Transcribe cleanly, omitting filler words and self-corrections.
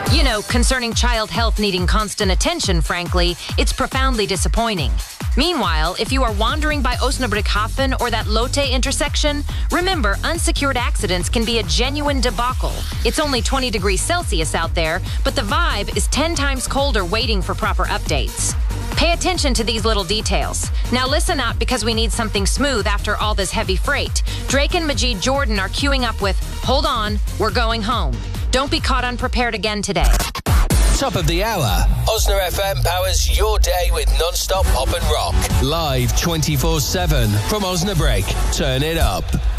You know, concerning child health needing constant attention, frankly, it's profoundly disappointing. Meanwhile, if you are wandering by Osnabrück-Hafen or that Lotte intersection, remember, unsecured accidents can be a genuine debacle. It's only 20 degrees Celsius out there, but the vibe is 10 times colder waiting for proper updates. Pay attention to these little details. Now listen up, because we need something smooth after all this heavy freight. Drake and Majid Jordan are queuing up with, "Hold on, we're going home." Don't be caught unprepared again today. Top of the hour. Osna FM powers your day with non-stop pop and rock. Live 24/7 from Osnabrück. Turn it up.